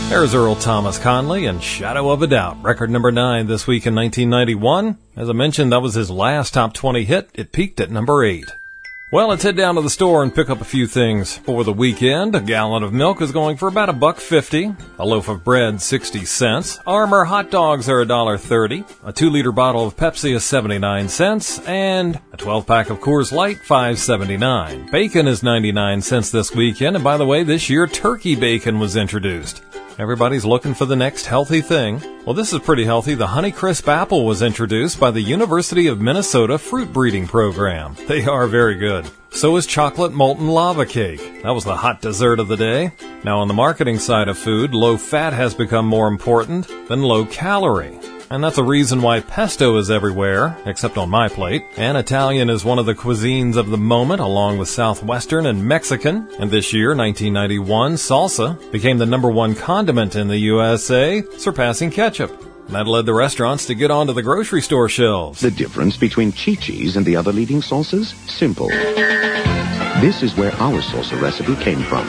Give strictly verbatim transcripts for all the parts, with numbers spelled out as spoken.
There's Earl Thomas Conley and Shadow of a Doubt, record number nine this week in nineteen ninety-one. As I mentioned, that was his last top twenty hit. It peaked at number eight. Well, let's head down to the store and pick up a few things. For the weekend, a gallon of milk is going for about a buck fifty. A loaf of bread, sixty cents. Armour hot dogs are a dollar thirty. A two-liter bottle of Pepsi is seventy-nine cents. And a twelve-pack of Coors Light, five seventy-nine. Bacon is ninety-nine cents this weekend. And by the way, this year, turkey bacon was introduced. Everybody's looking for the next healthy thing. Well, this is pretty healthy. The Honeycrisp apple was introduced by the University of Minnesota Fruit Breeding Program. They are very good. So is chocolate molten lava cake. That was the hot dessert of the day. Now, on the marketing side of food, low fat has become more important than low calorie. And that's a reason why pesto is everywhere, except on my plate. And Italian is one of the cuisines of the moment, along with Southwestern and Mexican. And this year, nineteen ninety-one, salsa became the number one condiment in the U S A, surpassing ketchup. And that led the restaurants to get onto the grocery store shelves. The difference between Chi-Chi's and the other leading salsas? Simple. This is where our salsa recipe came from.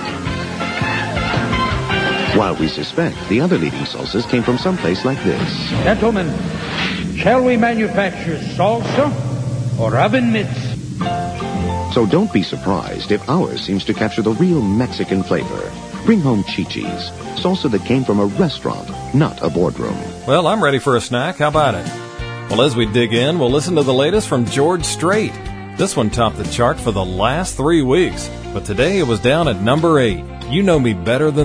While we suspect the other leading salsas came from someplace like this. Gentlemen, shall we manufacture salsa or oven mitts? So don't be surprised if ours seems to capture the real Mexican flavor. Bring home Chi-Chi's, salsa that came from a restaurant, not a boardroom. Well, I'm ready for a snack. How about it? Well, as we dig in, we'll listen to the latest from George Strait. This one topped the chart for the last three weeks, but today it was down at number eight. You Know Me Better Than